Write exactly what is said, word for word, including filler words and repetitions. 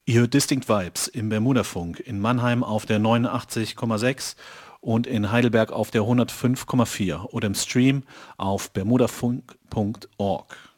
Ihr hört Distinct Vibes im Bermudafunk, in Mannheim auf der neunundachtzig Komma sechs und in Heidelberg auf der hundertfünf Komma vier oder im Stream auf bermudafunk Punkt org.